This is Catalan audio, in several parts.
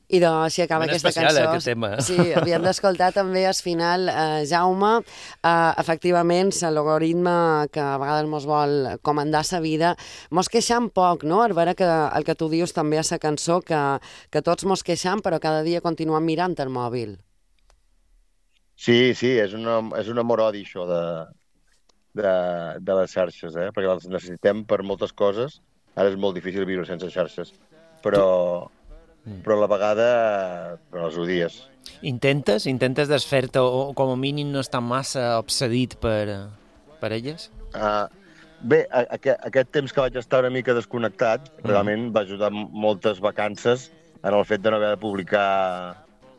I doncs, si acaba Ben aquesta especial, cançó... aquest tema. Sí, havíem d'escoltar també al final, Jaume, efectivament, l'algoritme que a vegades mos vol comandar sa vida, mos queixam poc, no? A veure que el que tu dius també a sa cançó, que tots mos queixam, però cada dia continuem mirant el mòbil. Sí, és un amor-odi, això de les xarxes, perquè les necessitem per moltes coses. Ara és molt difícil viure sense xarxes, Tu però a la vegada les odies. intentes desfer-te o com a mínim no estar massa obsedit per elles? Uh, Bé, aquest temps que vaig estar una mica desconnectat, realment va ajudar moltes vacances en el fet de no haver de publicar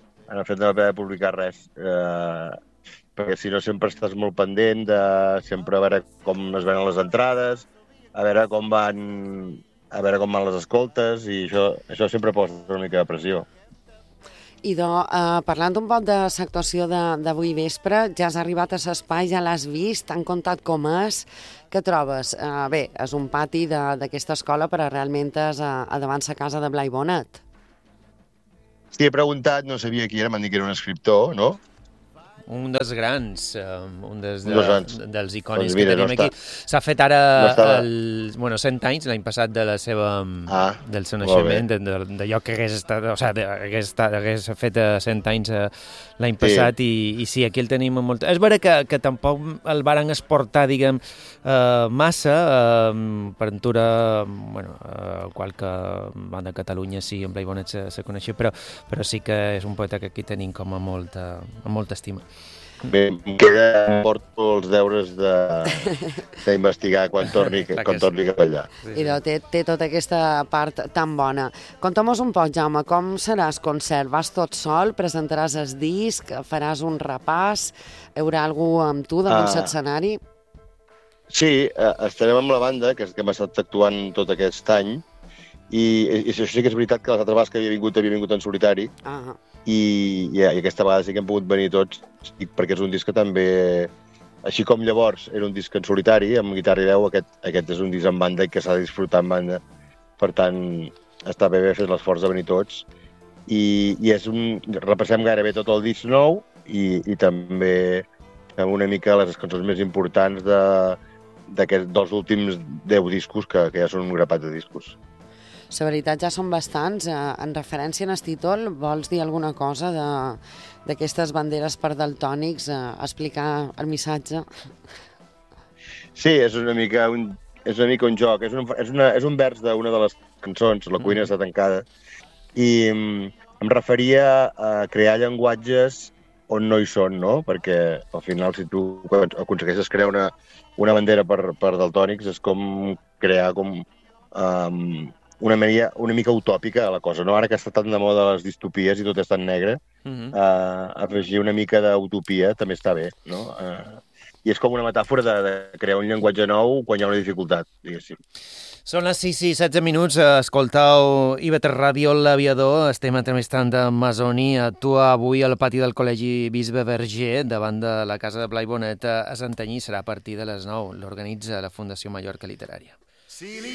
res. Perquè si no sempre estàs molt pendent de sempre a veure com es venen les entrades, a veure com van les escoltes, i això sempre posa una mica de pressió. I parlant un poc de l'actuació d'avui vespre, ja has arribat a l'espai, ja l'has vist, t'han contat com és, què trobes? Bé, és un pati d'aquesta escola, però realment és a davant la casa de Blai Bonet. Sí, he preguntat, no sabia qui era, m'han dit que era un escriptor, no? Un dels grans, un dels iconis doncs mira, que tenim aquí. S'ha fet ara no estava... 100 anys, l'any passat, de la seva, del seu naixement, d'allò que hagués estat, o sigui, hagués fet 100 anys l'any passat, i sí, aquí el tenim molt... És vera que tampoc el varen exportar, diguem, massa, per entura, bueno, qualque banda de Catalunya sí, en Blai Bonet se coneixia, però sí que és un poeta que aquí tenim com amb molta estima. Bé, porto els deures d'investigar quan torni cap allà. I té tota aquesta part tan bona. Conta'm-nos un poc, Jaume, com serà el concert? Vas tot sol? Presentaràs el disc? Faràs un repàs? Hi haurà algú amb tu damunt l'escenari? Sí, estarem amb la banda, que hem estat actuant tot aquest any, i això sí que és veritat que les altres vegades que havia vingut en solitari, i aquesta vegada sí que hem pogut venir tots, perquè és un disc que també, així com llavors era un disc en solitari, amb guitarra i veu, aquest és un disc en banda i que s'ha de disfrutar en banda. Per tant, està bé fer l'esforç de venir tots. I repassem gairebé tot el disc nou i també una mica les cançons més importants dels últims 10 discos, que ja són un grapat de discos. La veritat ja són bastants. En referència al títol, vols dir alguna cosa d'aquestes banderes per daltònics, explicar el missatge? Sí, és una mica un joc. És un vers d'una de les cançons, La cuina està tancada, i em referia a crear llenguatges on no hi són, no? Perquè al final, si tu aconsegueixes crear una bandera per daltònics, és com crear una mica utòpica a la cosa, no? Ara que està tan de moda les distopies i tot és tan negre, afegir una mica d'utopia també està bé, no? I és com una metàfora de crear un llenguatge nou quan hi ha una dificultat, diguéssim. Són les 6:16, escoltau IB3 Ràdio, l'Aviador, estem entrevistant a Masoni, actua avui al pati del Col·legi Bisbe Verger, davant de la casa de Blai Bonet a Santanyí, serà a partir de les 9, l'organitza la Fundació Mallorca Literària.